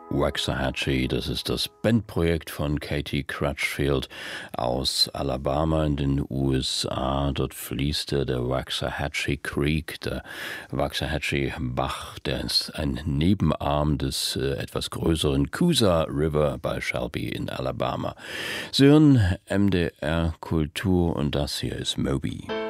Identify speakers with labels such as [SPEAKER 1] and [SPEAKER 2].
[SPEAKER 1] Waxahachie, das ist das Bandprojekt von Katie Crutchfield aus Alabama in den USA. Dort fließt der Waxahachie Creek, der Waxahachie Bach, der ist ein Nebenarm des etwas größeren Coosa River bei Shelby in Alabama. Sie hören MDR Kultur und das hier ist Moby.